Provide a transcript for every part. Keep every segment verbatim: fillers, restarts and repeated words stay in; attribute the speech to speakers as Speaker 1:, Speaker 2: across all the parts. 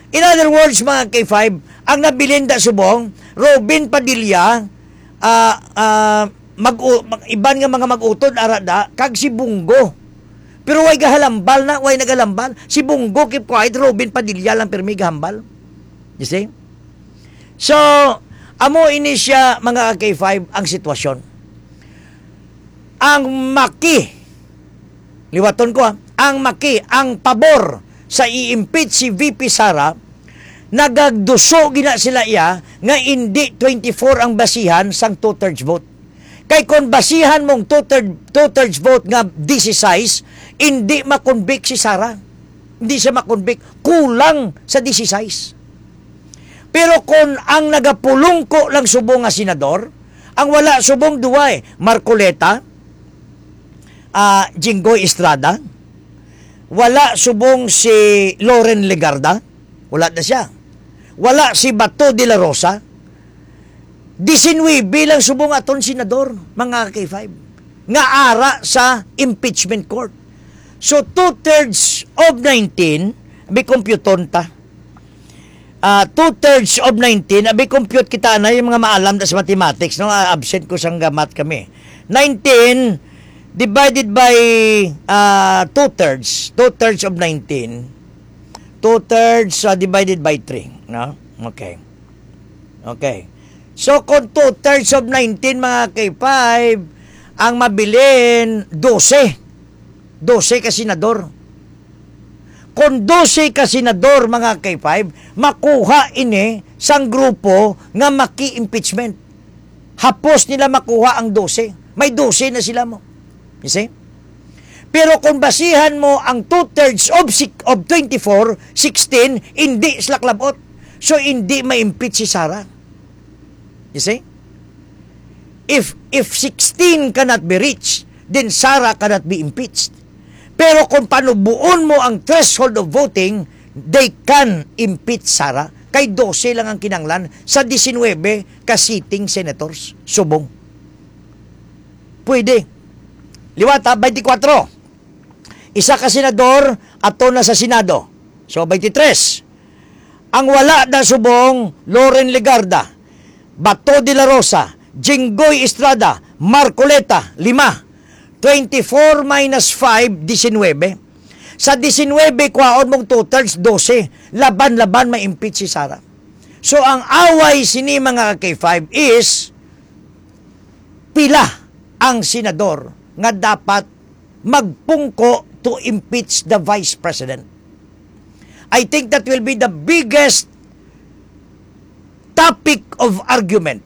Speaker 1: In other words, mga K five, ang nabilin da subong, Robin Padilla, uh, uh, mag, mag, iban nga mga mag-utod, arada, kag si Bungo. Pero way gahalambal na, way nagalambal. Si Bungo, keep quiet, Robin Padilla lang pirmi gahambal. You see? So, amo ini siya, mga K five, ang sitwasyon. Ang maki, liwaton ko ha, ang maki, ang pabor sa i-impeach si V P Sara, nagagduso gina sila iya nga hindi twenty-four ang basihan sang two-thirds vote. Kay kung basihan mong two-thirds vote nga sixteen, hindi makonvict si Sara. Hindi siya makonvict. Kulang sa sixteen. Pero kung ang nagapulong ko lang subong nga senador, ang wala subong duwa eh, Marcoleta, uh, Jinggoy Estrada, wala subong si Loren Legarda, wala na siya. Wala si Bato de la Rosa, nineteen bilang subong aton senador, mga K five, nga ara sa impeachment court. So, two-thirds of nineteen, may computon ta. Uh, two-thirds of nineteen, abi compute kita na yung mga maalam na sa mathematics, no? Uh, absent ko sang gamat kami. nineteen divided by uh, two-thirds, two-thirds of nineteen, two-thirds uh, divided by three, no? Okay. Okay. So, kung two-thirds of nineteen, mga K five, ang mabilin, twelve. twelve ka senador. Kung twelve ka senador, mga K five, makuha ini sang grupo nga maki-impeachment. Hapos nila makuha ang twelve. May twelve na sila mo. You see? Pero kung basihan mo ang two-thirds of, of twenty-four, sixteen, hindi sila klabot. So, hindi ma-impeach si Sara. You see? If, if sixteen cannot be reached, then Sara cannot be impeached. Pero kung panubuon mo ang threshold of voting, they can impeach Sara. Kay twelve lang ang kinanglan sa nineteen ka sitting senators. Subong. Pwede. Liwata, twenty-four. Isa ka senador, ato na sa Senado. So, twenty-three. Ang wala na subong, Loren Legarda, Bato de la Rosa, Jinggoy Estrada, Marcoleta, lima. twenty-four minus five, nineteen. Sa nineteen, kwaon mong two-thirds, twelve. Laban-laban ma-impeach si Sara. So, ang away sini mga K five is pila ang senador nga dapat magpungko to impeach the Vice President. I think that will be the biggest topic of argument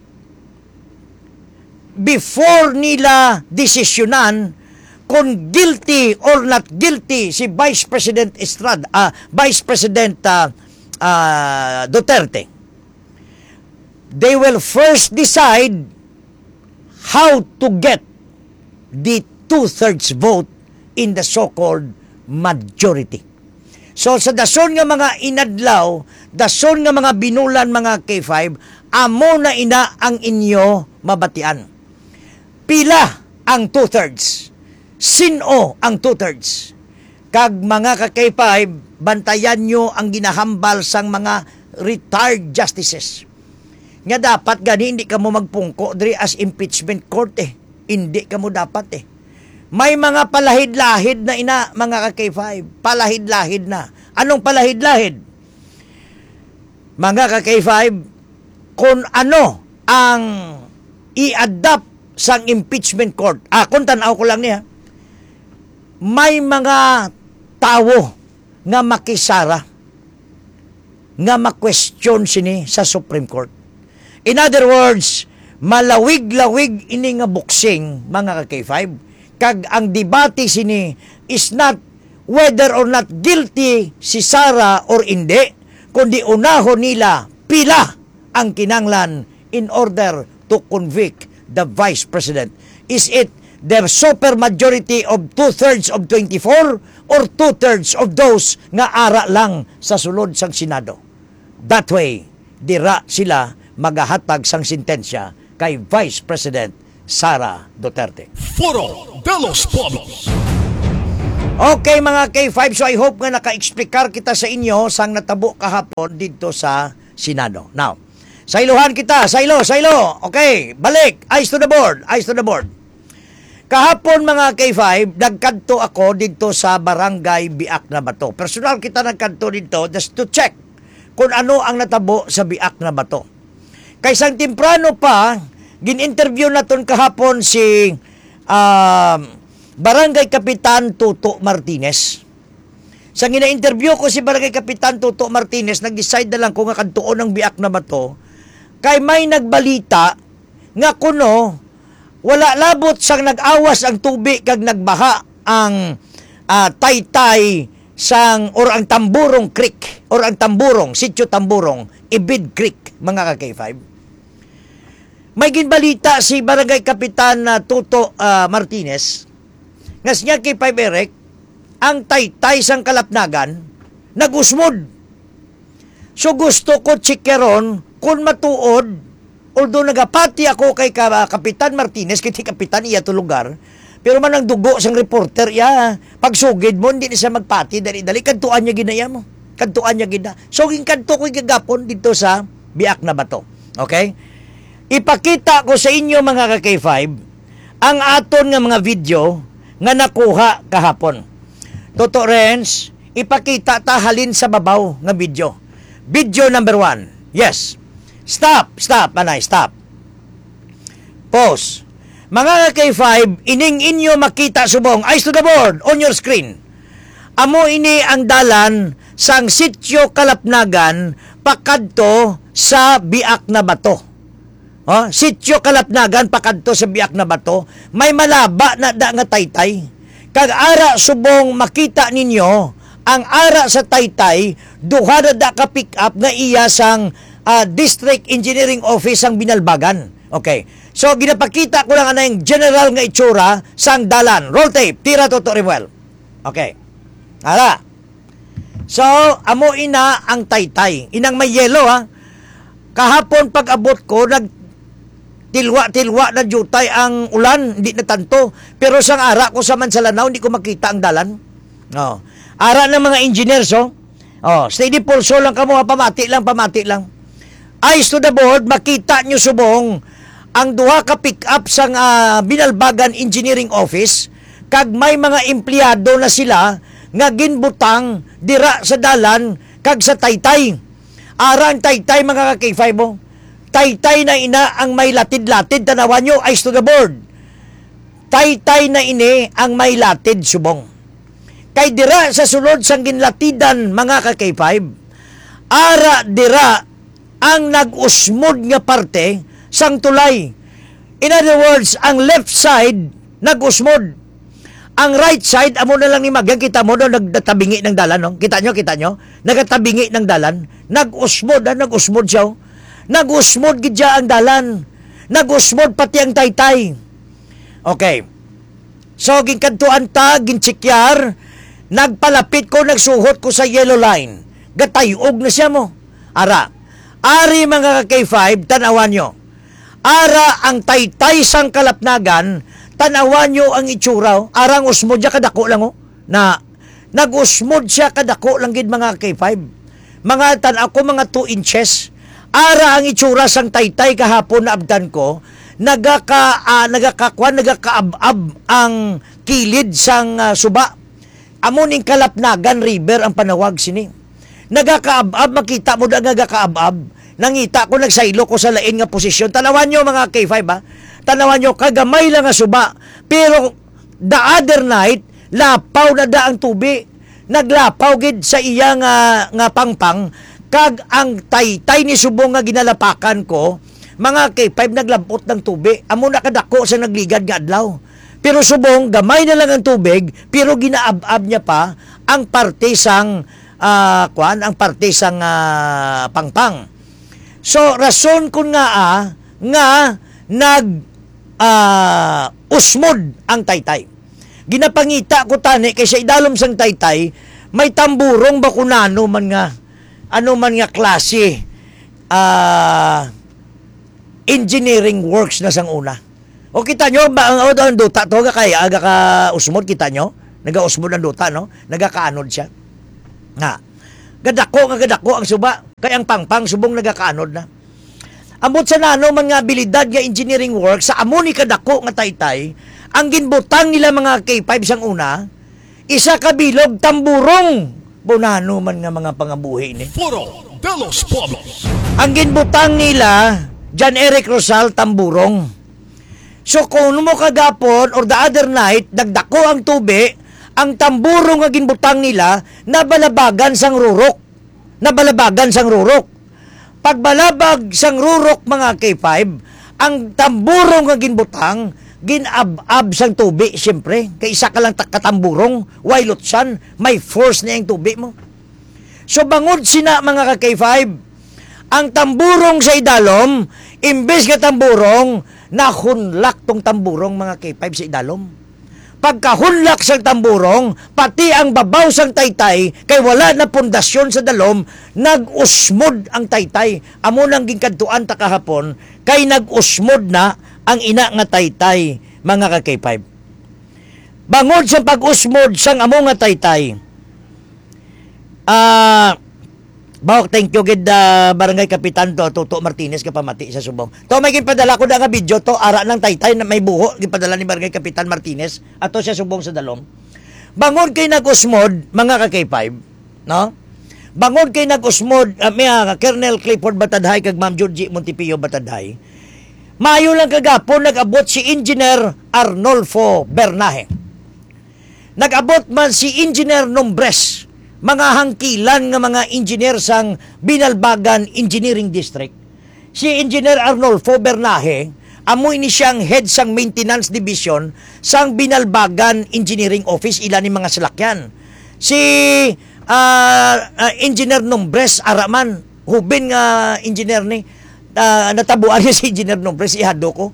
Speaker 1: before nila desisyonan kung guilty or not guilty si Vice President Estrada, uh, Vice President uh, uh, Duterte. They will first decide how to get the two-thirds vote in the so-called majority. So sa dason nga mga inadlaw, dason nga mga binulan, mga K five, amo na ina ang inyo mabatian. Pila ang two-thirds? Sino ang two-thirds? Kag mga ka K five, bantayan nyo ang ginahambal sang mga retired justices. Nga dapat gani hindi ka mo magpungko diri as impeachment court eh. Hindi ka mo dapat eh. May mga palahid-lahid na ina, mga ka K five. Palahid-lahid na. Anong palahid-lahid? Mga ka K five, kung ano ang i-adapt sang impeachment court. Ah, kung tanaw ko lang niya. May mga tao nga makisara, nga ma-question sini sa Supreme Court. In other words, malawig-lawig ini nga boxing, mga ka K five. Kag ang debate sini is not whether or not guilty si Sara or hindi, kundi unahon nila pila ang kinanglan in order to convict the Vice President. Is it the super majority of two-thirds of twenty-four or two-thirds of those nga ara lang sa sulod sang Senado? That way, dira sila magahatag sang sentensya kay Vice President Sara Duterte.
Speaker 2: Foro de los Pobos.
Speaker 1: Okay mga K five, so I hope nga naka-explicar kita sa inyo sang natabo kahapon dito sa Senado. Now, sa iluhan kita, sa ilo, sa ilo. Okay, balik, eyes to the board, eyes to the board. Kahapon mga K five, nagkanto ako dito sa Barangay Biak na Bato. Personal kita nagkanto dito just to check kung ano ang natabo sa Biak na Bato. Kaysang temprano pa, gin-interview naton kahapon si um, Barangay Kapitan Tuto Martinez. Sa gina-interview ko si Barangay Kapitan Tuto Martinez, nag-decide na lang kung nga kantuon ng Biak na Bato, kay may nagbalita nga kuno, wala labot sang nag-awas ang tubig kag nagbaha ang uh, Taytay sang or ang Tamburong Creek or ang Tamburong, Sitio Tamburong, Ibid Creek, mga ka K five. May ginbalita si Barangay Kapitan uh, Tuto uh, Martinez nga siya kay five Eric, ang Taytay sang Kalapnagan nagusmod. So gusto ko chikeron kung matuod, although nagapati ako kay Kapitan Martinez, kay Kapitan iya to lugar, pero man ang dugo sang reporter, ya, pagsugid mo, hindi na siya magpati, dali-dali, kantuan niya ginaya mo. Kantuan niya gina. So, yung kanto ko gagapon dito sa Biak na Bato. Okay? Ipakita ko sa inyo mga ka K five ang aton nga mga video nga nakuha kahapon. Toto Renz, ipakita ta halin sa babaw nga video. Video number one. Yes. Stop, stop, anay, stop. Pause. Mga K five, ining inyo makita subong, eyes to the board, on your screen. Amo ini ang dalan sang Sitio Kalapnagan pakadto sa Biak na Bato. Oh, Sitio Kalapnagan pakadto sa Biak na Bato, may malaba na da nga Taytay. Kag ara subong makita ninyo, ang ara sa Taytay, duha na da ka pick up nga iya sang uh, District Engineering Office ang Binalbagan. Okay. So, ginapakita ko lang na yung general nga itsura sang dalan. Roll tape. Tira to to Rimuel. Okay. Ara. So, amo ina ang Taytay. Inang may yelo, ha. Kahapon pag-abot ko, nag tilwa-tilwa na jutay ang ulan. Hindi na tanto. Pero sang ara ko sa Mansalanaw, hindi ko makita ang dalan. Oh. Ara ng mga engineers, oh. Oh, steady pulso lang kamo, pamati lang, pamati lang. Eyes to the board, makita nyo subong ang duha ka pick up sa uh, Binalbagan Engineering Office, kag may mga empleyado na sila nga ginbutang dira sa dalan kag sa Taytay. Arang Taytay mga ka K five mo. Taytay na ina ang may latid-latid, tanawan nyo, eyes to the board. Taytay na ini ang may latid subong. Kay dira sa sulod sang ginlatidan mga ka K five, ara dira ang nag-usmod nga parte sang tulay. In other words, ang left side nag-usmod. Ang right side, amo na lang ni Magang, kita mo no, nagtabingi ng dalan, no? Kita nyo, kita nyo? Nagatabingi ng dalan. Nag-usmod, ha? Nag-usmod siya. Oh. Nag-usmod gidya ang dalan. Nag-usmod pati ang Taytay. Okay. So, ginkantuan ta, ginchikyar, nagpalapit ko, nagsuhot ko sa yellow line. Gatayog na siya mo. Ara. Ari mga K five, tanawan nyo. Ara ang Taytay sang Kalapnagan, tanawan nyo ang itsura. Arang usmod siya kadako lang, oh. Na, nag-usmod siya kadako lang gid mga K five. Mga tanaw ko, mga two inches. Ara ang itsura sang Taytay kahapon na abdan ko, nagaka, uh, nagakakwan, nagakaab-ab ang kilid sang uh, suba. Amuning Kalapnagan River ang panawag sini. Nagakaab-ab, makita mo na nagakaab-ab. Nangita ko, nagsaylo ko sa lain nga posisyon. Tanawan nyo mga K five, ha? Tanawan nyo, kagamay lang nga suba. Pero the other night, lapaw na da ang tubi. Naglapaw gid sa iya nga, nga pangpang. Kag ang Taytay ni subong nga ginalapakan ko, mga K five naglampot ng tubi. Amo na kadako sa nagligad nga adlaw. Pero subong, gamay na lang ang tubig, pero ginaab-ab niya pa ang parte sang, uh, kwan, ang parte sang uh, pangpang. So, rason kun nga ah, nga nag uh, usmod ang Taytay. Ginapangita ko tani kay sa idalom sang Taytay, may tamburong bakunano man nga, ano man nga klase uh, engineering works na sang una. O kita nyo, ba ang o duta to ga kay aga ka usmod kita nyo? nagausmod ang duta, no? Nagakaanod siya. Nga, gadako nga gadako ang suba, kay ang pangpang subong nagakaanod na. Amot sa nano mga abilidad nga engineering work sa amo ni kadako nga taytay, ang ginbutang nila mga K five sang una, isa kabilog tamburong. Bunano man nga mga pangabuhi ni.
Speaker 2: Foro de los Pueblos.
Speaker 1: Ang ginbutang nila, John Eric Rosal, tamburong. So kung mo kagapon or the other night, nagdako ang tubi, ang tamburong nga ginbutang nila, nabalabagan sang rurok. Nabalabagan sang rurok. Pagbalabag sang rurok mga K five, ang tamburong nga ginbutang, ginab-ab sang tubi, siyempre. Kay isa ka lang katamburong, why lutsan, may force na yung tubi mo. So bangod sina mga ka-K five, ang tamburong sa idalom, imbes nga tamburong, nahunlak tong tamburong mga K five sa idalom. Pagkahunlak sang tamburong, pati ang babaw sang taytay, kay wala na pundasyon sa dalom, nag-usmod ang taytay. Amo nang gingkadtuan ta kahapon, kay nag-usmod na ang ina nga taytay, mga ka-K five. Bangod sa pag-usmod sang amo nga taytay, ah, uh, Bawak, thank you gid uh, Barangay Kapitan to, Toto Martinez kapamati sa Subong. To may ginpadala ko na nga video to, ara ng taytay na may buho, ginpadala ni Barangay Kapitan Martinez, ato siya Subong sa Dalom. Bangod kay nag-usmod, mga ka-K five, no? Bangod kay nag-usmod, uh, may uh, Colonel Clifford Batadhay, kag Ma'am Georgie Montipio Batadhay, mayo lang kagapon nag-abot si Engineer Arnolfo Bernaje. Nag-abot man si Engineer Nombres, mga hangkilan nga mga engineer sang Binalbagan Engineering District. Si Engineer Arnolfo Bernaje, amoy ni siyang head sang Maintenance Division sang Binalbagan Engineering Office, ilan ni mga salakyan. Si uh, uh, Engineer Nombres Araman, hubin nga engineer ni, uh, natabuan niya si Engineer Nombres, ihado ko.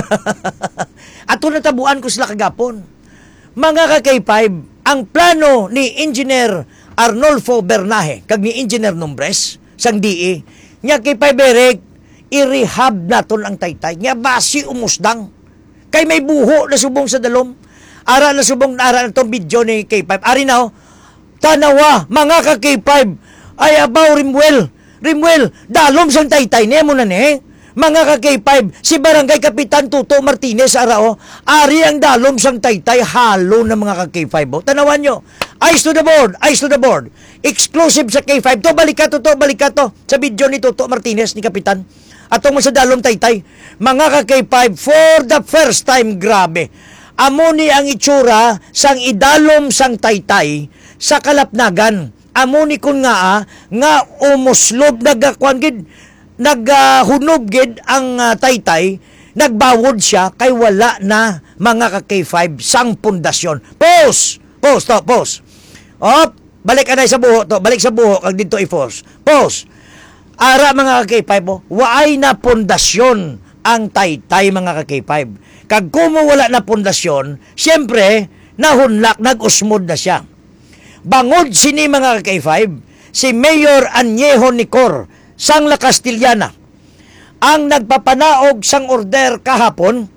Speaker 1: Ato natabuan ko sila kagapon. Mga ka-K five, ang plano ni Engineer Arnolfo Bernaje, kag ni Engineer Nombres, sang D E, nga kay Paibereg, i-rehab naton ang taytay, nga basi umusdang. Kay may buho na subong sa dalom. Ara na subong na ara na itong video ni K five. Ari na, oh, tanawa, mga ka-K five, ay abaw Rimwell. Rimwell, dalom sang taytay, niya mo na ni, mga ka-K five, si Barangay Kapitan Toto Martinez, ara o, ari ang dalom sang taytay, halo na mga ka-K five. O, tanawan nyo, eyes to the board, eyes to the board. Exclusive sa K five. To, balik ka to, to, balik ka to. Sa video ni Toto Martinez, ni Kapitan. Atong mo sa dalom taytay. Mga ka-K five, for the first time, grabe. Amo ni ang itsura sang idalom sang taytay sa Kalapnagan. Amo ni kun nga, ah, nga umuslob, nagakwan gid, naghunob uh, gid ang uh, taytay, nagbawod siya, kay wala na mga ka-K five sang pundasyon. Pause! Pause to, pause. Op, balik anay sa buho to, balik sa buho, kag dito i-force. Pause. Ara mga ka-K five, oh, waay na pundasyon ang taytay mga ka-K five. Kag kumo wala na pundasyon, siyempre, nahunlak, nag-usmod na siya. Bangod sini mga ka-K five, si Mayor Añejo Nicor, sang La Castillana, ang nagpapanaog sang order kahapon,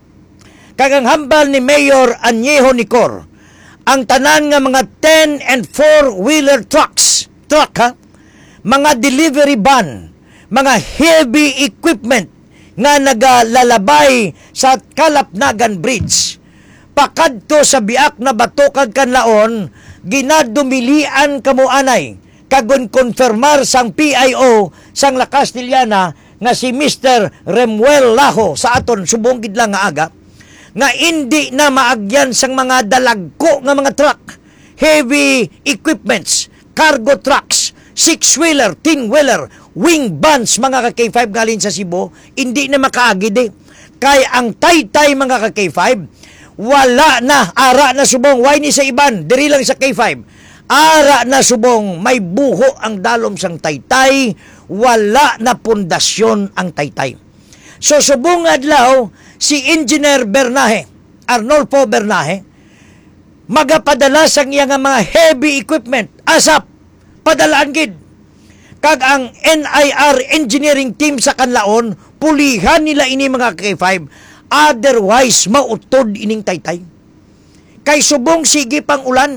Speaker 1: kagang hambal ni Mayor Añejo Nicor, ang tanan nga mga ten and four-wheeler trucks, truck ha, mga delivery van, mga heavy equipment nga nagalalabay sa Kalapnagan Bridge, pakadto sa biak na bato kag kanlaon, ginadumilian kamuanay, kagun konfirmar sang P I O sang La Castillana nga si Mister Remuel Laho sa aton subong gid lang nga aga, nga hindi na maagyan sang mga dalagko nga mga truck, heavy equipments, cargo trucks, six-wheeler, ten-wheeler, wing vans mga ka-K five galing sa Cebu, hindi na makaagid eh. Kay ang taytay mga ka-K five, wala na, ara na subong, why ni sa iban, diri lang sa K five. Ara na subong, may buho ang dalom sang taytay, wala na pundasyon ang taytay. So subong adlaw, si Engineer Bernaje, Arnolfo Bernaje, magapadala sang iya nga mga heavy equipment, asap, padalaan gid. Kag ang N I R engineering team sa Kanlaon, pulihan nila ini mga K five, otherwise mautod ining taytay. Kay subong sige pang ulan.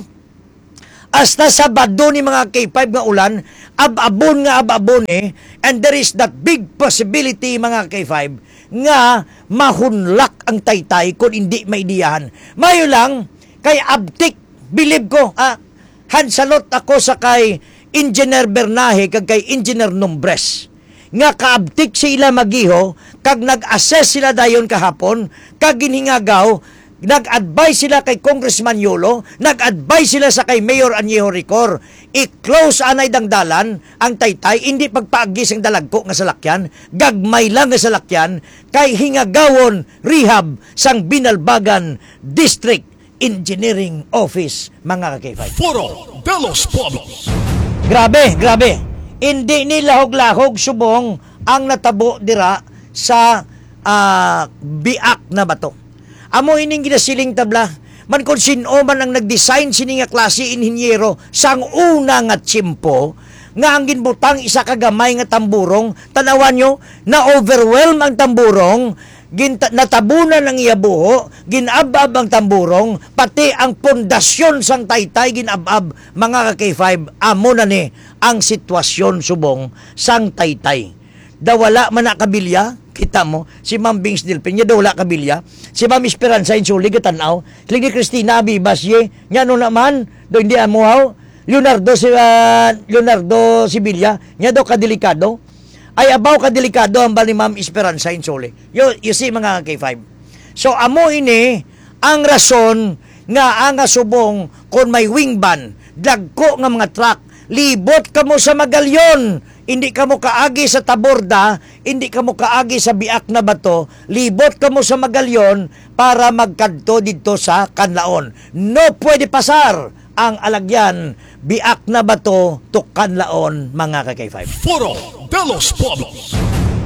Speaker 1: Hasta Sabado ni mga K five nga ulan, ab-abon nga ab-abon eh, and there is that big possibility mga K five nga mahunlak ang Taytay kung hindi maidiyahan. Mayo lang, kay abtik, believe ko, ah, hansalot ako sa kay Engineer Bernahe kag kay Engineer Nombres. Nga kaabtik sila magiho, kag nag-assess sila dayon kahapon, kag ginhingagaw, nag-advise sila kay Congressman Yolo, nag-advise sila sa kay Mayor Añejo Ricor, i-close anay dangdalan ang Taytay, hindi pagpaagis ang dalagko nga salakyan, gagmay lang nga salakyan, kay hingagawon rehab sang Binalbagan District Engineering Office, mga ka-K five.
Speaker 2: Foro de los Pueblos.
Speaker 1: Grabe, grabe. Hindi ni lahog-lahog subong ang natabo dira sa uh, biak na bato. Amo ining ginasiling tabla, man kung sino man ang nag-design sini nga klase inhinyero sang una nga tsimpo, nga ang ginbutang isa kagamay nga tamburong, tanawan nyo, na-overwhelm ang tamburong, ginta, natabunan ang iyabuho, ginabab ang tamburong, pati ang pundasyon sang Taytay ginabab, mga ka-K five, amo na ni ang sitwasyon subong sang Taytay. Dawala man nakabilya, kita mo, si Ma'am Bings Dilpin, niya daw wala kabilya. Si Ma'am Esperanza Insuli, katanaw. Sili ni Cristina Abibas, ye. Nga no naman, do hindi amuhaw. Leonardo, si, uh, Leonardo Sibilia, niya daw kadelikado. Ay abaw kadelikado ang bali Ma'am Esperanza Insuli. You, you see, mga K five. So, amo ini, ang rason nga ang subong kung may wingban, dagko nga mga truck, libot ka mo sa Magalyon. Hindi ka mo kaagi sa Taborda, hindi ka mo kaagi sa biak na bato, libot ka mo sa Magalyon para magkadto dito sa Kanlaon. No pwede pasar ang alagyan, biak na bato to Kanlaon, mga ka-K five.
Speaker 2: Foro de los Pueblos.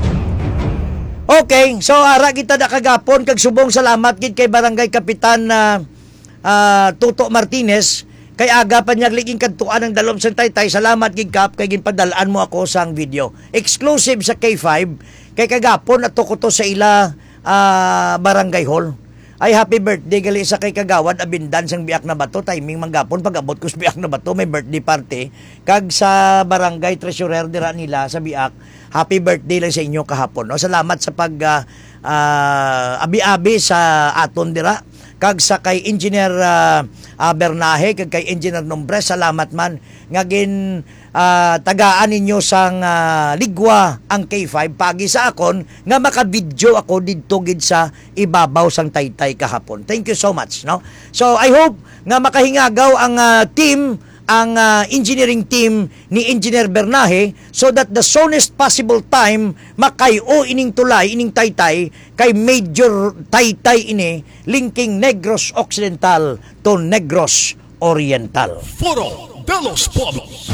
Speaker 1: Okay, so ara kita na kagapon, kag subong salamat gid kay Barangay Kapitan na uh, uh, Tuto Martinez, kay aga pa niya liging kadtuan ng dalom sang Taytay. Salamat gid kap kay ginpadalaan mo ako sang video. Exclusive sa K five kay kagapon ato ko to sa ila uh, barangay hall. Ay happy birthday gali sa kay Kagawad Abindan sang biak na bato. Timing manggapon pag-abot ko sa biak na bato may birthday party. Kag sa barangay treasurer dira nila sa biak. Happy birthday lang sa inyo kahapon. No? Salamat sa pag uh, uh, abi-abi sa aton dira. Kag sa kay Engineer uh, uh, Bernahe, kag kay Engineer Nombres, salamat man. Nga gin uh, tagaan ninyo sang uh, ligwa ang K five pagi sa akon, nga makabidyo ako didto gid sa ibabaw sang Taytay kahapon. Thank you so much. No? So I hope nga makahingagaw ang uh, team, ang uh, engineering team ni Engineer Bernahe so that the soonest possible time makayo ining tulay, ining Taytay kay Major Taytay ini linking Negros Occidental to Negros Oriental.
Speaker 2: Foro de los Pueblos.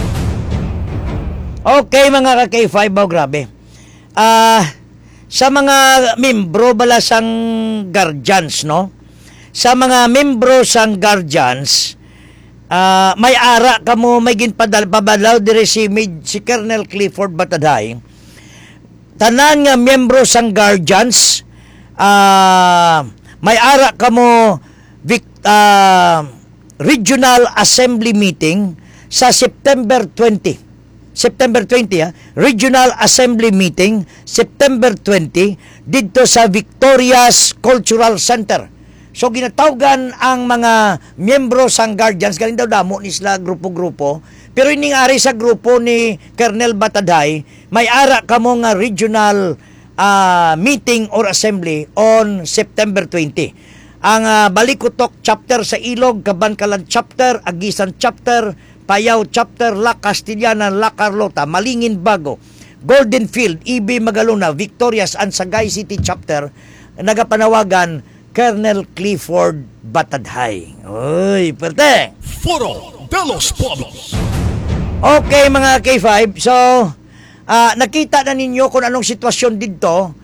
Speaker 1: Okay mga ka-K five, oh, grabe. Ah, uh, sa mga membro bala sang guardians, no? Sa mga membro sang guardians, Uh, may ara kamo may ginpadal pabalaw dire si, si Colonel Clifford Bataday. Tanan nga miyembro sang guardians, uh, may ara kamo uh, Regional Assembly meeting sa September twentieth. September twentieth, ha? Regional Assembly meeting September twentieth dito sa Victoria's Cultural Center. So ginatawgan ang mga miyembro sang guardians, galing daw damo ni sila grupo-grupo, pero iningari sa grupo ni Colonel Bataday, may ara kamo nga regional uh, meeting or assembly on September twentieth. Ang uh, Balikutok chapter sa Ilog, Kabankalan chapter, Agisan chapter, Payaw chapter, La Castellana, La Carlota, Malingin Bago, Golden Field, E B Magalona, Victorias and Sagay City chapter, nagapanawagan Colonel Clifford Bataday. Uy, perte!
Speaker 2: Foro de los Pueblos.
Speaker 1: Okay, mga K five. So, uh, nakita na ninyo kung anong sitwasyon dito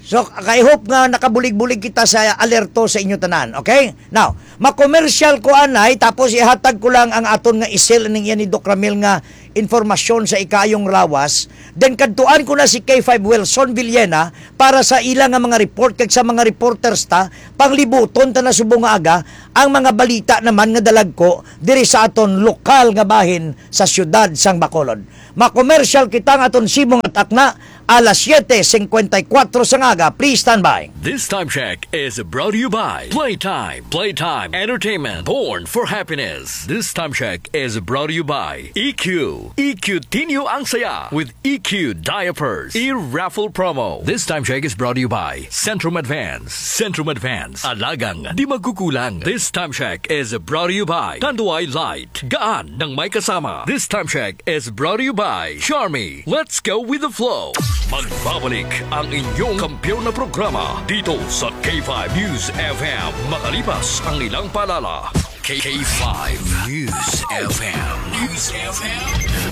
Speaker 1: So, I hope nga nakabulig-bulig kita sa alerto sa inyo tanan. Okay? Now, ma-commercial ko anay, tapos ihatag ko lang ang aton nga isil ning yan ni Doc Ramil nga informasyon sa ikayong lawas. Then, kadtuan ko na si K five Wilson Villena para sa ilang nga mga report, kag sa mga reporters ta, panglibuton ta na subong nga aga, ang mga balita naman nga dalag ko, diri sa aton lokal nga bahin sa siyudad sang Bacolod. Ma-commercial kita nga aton sibong at akna, alas siete fifty-four sa ngaga. Please stand by.
Speaker 3: This time check is brought to you by Playtime. Playtime Entertainment, born for happiness. This time check is brought to you by E Q. E Q Tinyo ang saya with E Q Diapers. E-raffle promo. This time check is brought to you by Centrum Advance. Centrum Advance. Alagang di magkukulang. This time check is brought to you by Tanduay Light. Gaan ng may kasama. This time check is brought to you by Charmy. Let's go with the flow. Magbabalik ang inyong kampiyon na programa dito sa K five News F M. Makalipas ang ilang palala. K five News F M. News F M.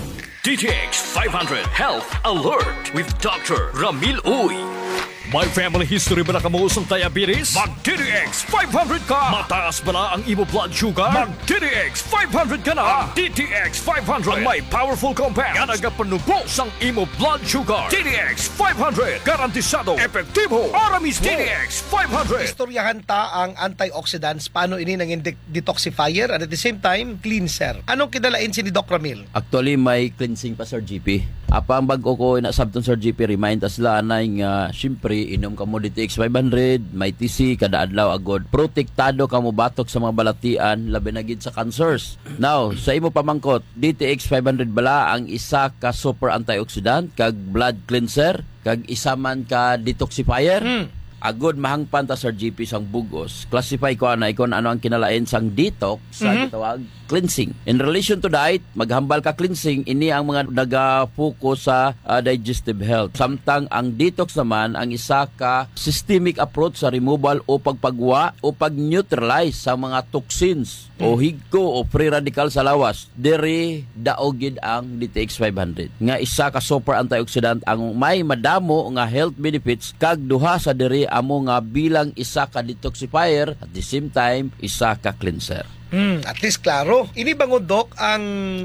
Speaker 3: D T X five hundred Health Alert with Doctor Ramil Uy. May family history ba na kamuusong diabetes? Mag-D T X five hundred ka! Mataas ba na ang imo blood sugar? Mag-D T X five hundred ka na! Ang D T X five hundred ang may powerful compounds nga nagapanubos ang imo blood sugar. D T X five hundred, garantisado, epektibo, para mismo. D T X five hundred.
Speaker 4: Istoryahan ta ang antioxidants, paano ini nang detoxifier at at the same time, cleanser. Anong kidalain si ni Doc Ramil?
Speaker 5: Actually, may cleansing pa, Sir G P. Apa ang bago ko na sabton, Sir G P, remind us lang na nga, syempre, inom ka mo D T X five hundred, may T C, kada adlaw agod. Protektado ka mo batok sa mga balatian, labi na gid sa cancers. Now, sa imo pamangkot, D T X five hundred bala ang isa ka super antioxidant, kag blood cleanser, kag isa man ka detoxifier. Hmm. Agod mahangpan ta, Sir G P, sang bugos. Classify ko anay kung ano ang kinalain sang detox sa mm-hmm. gitawag cleansing. In relation to diet, maghambal ka cleansing, ini ang mga naga-focus sa uh, digestive health. Samtang ang detox naman, ang isa ka systemic approach sa removal o pagpagwa o pag-neutralize sa mga toxins mm. o higko o free radical sa lawas. Diri daogid ang D T X five hundred. Nga isa ka super antioxidant ang may madamo nga health benefits kag duha sa diri amo nga bilang isa ka detoxifier at the same time isa ka cleanser.
Speaker 4: Hmm, at least klaro. Ini bangod, Doc, ang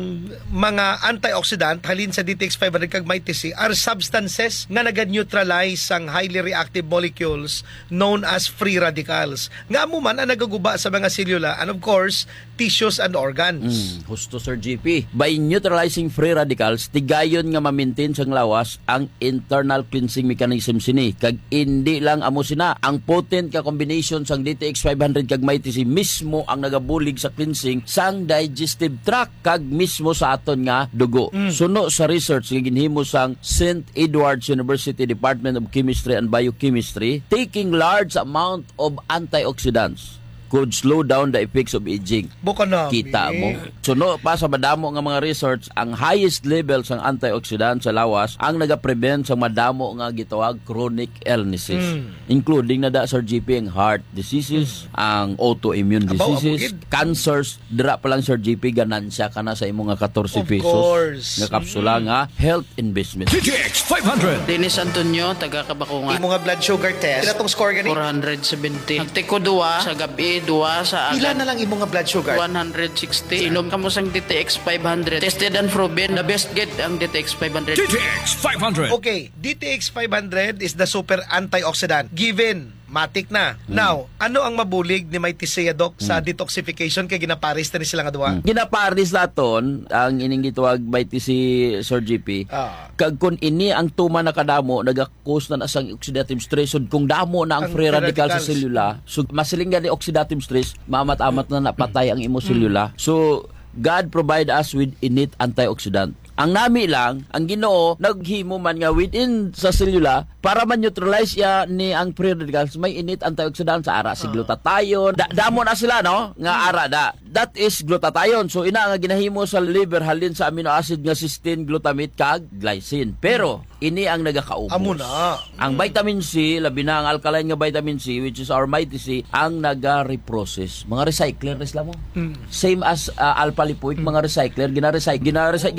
Speaker 4: mga antioxidant halin sa D T X five hundred kag may T C are substances nga naga-neutralize ang highly reactive molecules known as free radicals. Nga mo man ang nagaguba sa mga selula and of course, tissues and organs.
Speaker 5: Hmm, husto, Sir G P. By neutralizing free radicals, tigayon nga ma-maintain sang lawas ang internal cleansing mechanism sini. Kag hindi lang amo sina, ang potent ka combination sang D T X five hundred kag may T C mismo ang nagabulig sa cleansing sang digestive tract kag mismo sa aton nga dugo. Mm. Suno sa research nga ginhimo sang Saint Edward's University Department of Chemistry and Biochemistry, taking large amount of antioxidants could slow down the effects of aging.
Speaker 4: Buka na.
Speaker 5: Kita mo. Suno pa sa madamo nga mga research, ang highest level sang antioxidant sa lawas ang naga-prevent sa madamo nga gitawag chronic illnesses. Mm. Including na da, Sir G P, ang heart diseases, mm. ang autoimmune diseases, Abaw, cancers. Dira pa lang, Sir G P, ganansya ka na sa imong nga fourteen pesos.
Speaker 4: Course.
Speaker 5: Nga kapsula mm. nga health investment.
Speaker 2: D T X five hundred.
Speaker 6: Dennis Antonio, taga Kabakungan.
Speaker 4: Imo nga blood sugar test. Pila tong score gani?
Speaker 6: four seventy. Nagtiko duwa sa gabi, duwa sa
Speaker 4: Pila
Speaker 6: agad.
Speaker 4: na lang imo nga blood sugar?
Speaker 6: one sixty. Inom ka mo sang D T X five hundred. Tested and proven. The best get ang D T X five hundred.
Speaker 2: D T X five hundred.
Speaker 4: Okay, D T X five hundred is the super antioxidant. Given, matik na. Hmm. Now, ano ang mabulig ni may T C, Doc, sa hmm. detoxification kay ginaparis na ni sila nga duwa?
Speaker 5: Hmm. Ginaparis laton ang ining gitawag may T C, Sir G P. Ah. Kag kun ini ang tuma na kadamo naga-cause na asang oxidative stress sud kung damo na ang, ang free radical radicals sa selula, so masiling ni oxidative stress, mamat-amat na napatay ang imo selula. So God provide us with innate antioxidant. Ang nami lang, ang Ginoo naghimo man nga within sa selula para man-neutralize ya ni ang free radicals, may innate antioxidant sa ara si glutathione. Da, damo na sila, no? Nga ara da. That is glutathione. So ina nga ginahimo sa liver halin sa amino acid nga cysteine, glutamate kag glycine. Pero ini ang nagakaubos.
Speaker 4: Amo na.
Speaker 5: Ang vitamin C, labi na ang alkaline nga vitamin C, which is our mighty C, ang naga-reprocess. Mga recycler res mo. Mm. Same as uh, alpha lipoic, mm. mga recycler, gina-recycle, gina-recycle, ginabalik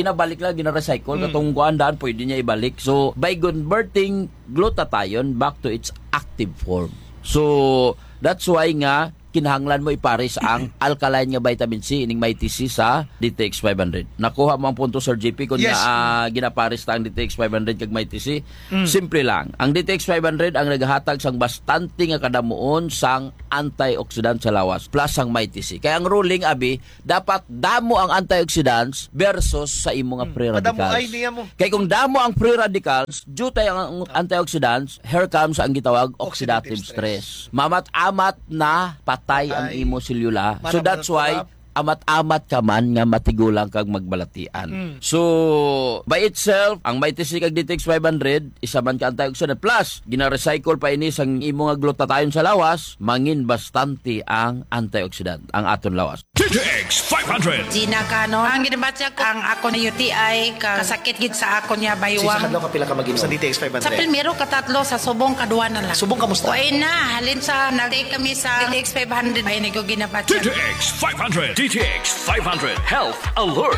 Speaker 5: lang gina-recycle,
Speaker 4: Mm.
Speaker 5: katong kuandaan, pwede niya ibalik. So, by converting glutathione back to its active form. So, that's why nga, kinahanglan mo ipares ang alkaline nga vitamin C ining may T C sa D T X five hundred. Nakuha mo ang punto, Sir G P, kung
Speaker 4: Yes.
Speaker 5: na, uh, ginapares ta ang D T X five hundred kag may T C. Simple lang. Ang D T X five hundred ang nagahatag sang bastante nga kadamuon sang antioxidant sa lawas plus ang may T C. Kaya ang ruling, abi, dapat damo ang antioxidants versus sa imo nga free radicals.
Speaker 4: Padamo ay niya mo.
Speaker 5: Kaya kung damo ang free radicals, due tayo ang antioxidants, here comes ang gitawag oxidative,
Speaker 4: Oxidative
Speaker 5: stress. Mamat-amat na patay ang
Speaker 4: Ay.
Speaker 5: imo selula. So
Speaker 4: Para
Speaker 5: that's why
Speaker 4: matulap.
Speaker 5: amat-amat ka man nga matigulang kag magbalatian.
Speaker 4: Mm.
Speaker 5: So, by itself, ang may T C kag D T X five hundred, isa man ka antioxidant. Plus, gina-recycle pa ini sang imo nga glutathione sa lawas, mangin bastante ang antioxidant, ang aton lawas.
Speaker 2: D T X five hundred.
Speaker 7: Gina Kano. Ang ginabatya ko, ang ako na U T I, ka, kasakit gid sa ako niya baywang.
Speaker 4: ka pila ka mag-inom sa D T X five
Speaker 7: Sa primero, katatlo, sa subong, kaduwa na lang.
Speaker 4: Subong kamusta?
Speaker 7: Uy na, halin sa, nag-take kami sa D T X five hundred. Ay, nag
Speaker 2: D
Speaker 7: ginabatya.
Speaker 2: T X five hundred.
Speaker 3: D T X five hundred Health Alert.